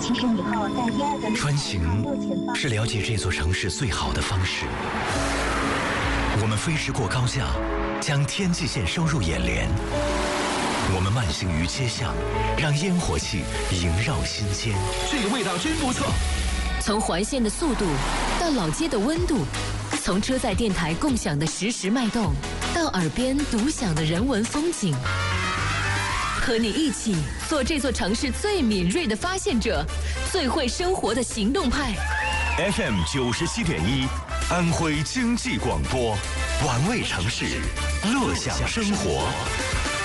起身以后，在第二个穿行是了解这座城市最好的方式。我们飞驰过高架，将天际线收入眼帘。我们慢行于街巷，让烟火气萦绕心间。 这个味道真不错。 从环线的速度到老街的温度，从车载电台共享的实时脉动，到耳边独享的人文风景。和你一起做这座城市最敏锐的发现者，最会生活的行动派。 FM 97.1，安徽经济广播，玩味城市，乐享生活。